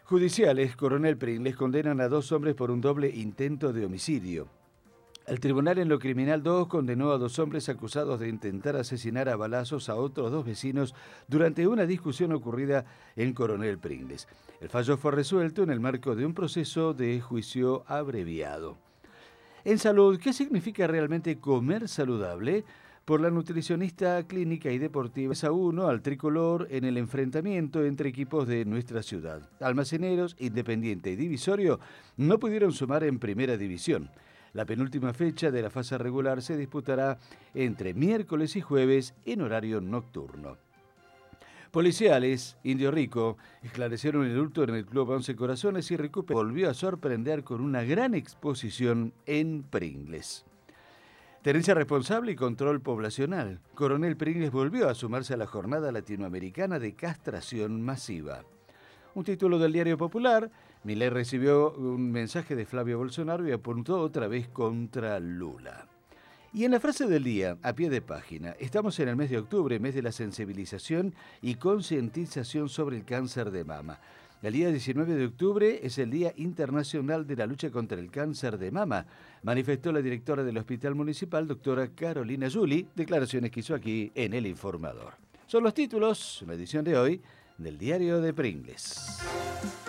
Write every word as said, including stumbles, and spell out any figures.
Judiciales, Coronel Pringles condenan a dos hombres por un doble intento de homicidio. El Tribunal en lo Criminal dos condenó a dos hombres acusados de intentar asesinar a balazos a otros dos vecinos durante una discusión ocurrida en Coronel Pringles. El fallo fue resuelto en el marco de un proceso de juicio abreviado. En salud, ¿qué significa realmente comer saludable? Por la nutricionista clínica y deportiva a uno al tricolor en el enfrentamiento entre equipos de nuestra ciudad. Almaceneros, Independiente y Divisorio no pudieron sumar en primera división. La penúltima fecha de la fase regular se disputará entre miércoles y jueves en horario nocturno. Policiales, Indio Rico, esclarecieron el hurto en el Club Once Corazones y Recupe volvió a sorprender con una gran exposición en Pringles. Tenencia responsable y control poblacional. Coronel Pringles volvió a sumarse a la jornada latinoamericana de castración masiva. Un título del Diario Popular, Milei recibió un mensaje de Flavio Bolsonaro y apuntó otra vez contra Lula. Y en la frase del día, a pie de página, estamos en el mes de octubre, mes de la sensibilización y concientización sobre el cáncer de mama. El día diecinueve de octubre es el Día Internacional de la Lucha contra el Cáncer de Mama, manifestó la directora del Hospital Municipal, doctora Carolina Yuli, declaraciones que hizo aquí en El Informador. Son los títulos, en la edición de hoy, del Diario de Pringles.